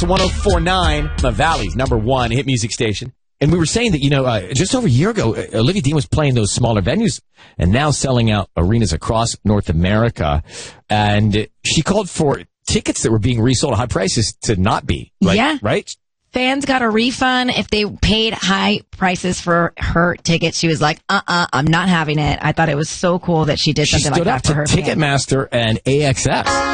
Hits 104.9, the Valley's #1 hit music station. And we were saying that, just over a year ago, Olivia Dean was playing those smaller venues and now selling out arenas across North America. And she called for tickets that were being resold at high prices to not be. Yeah. Right? Fans got a refund if they paid high prices for her tickets. She was like, I'm not having it. I thought it was so cool that she did something like that for her fans. Ticketmaster and AXS.